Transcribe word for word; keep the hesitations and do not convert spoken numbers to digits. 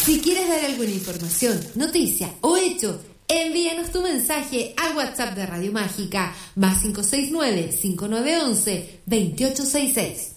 Si quieres dar alguna información, noticia o hecho, envíanos tu mensaje al WhatsApp de Radio Mágica, más cinco seis nueve, cinco nueve uno uno, dos ocho seis seis.